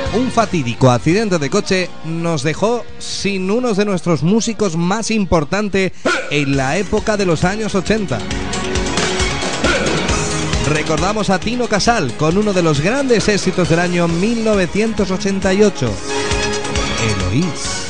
Un fatídico accidente de coche nos dejó sin uno de nuestros músicos más importantes en la época de los años 80. Recordamos a Tino Casal con uno de los grandes éxitos del año 1988, Eloís.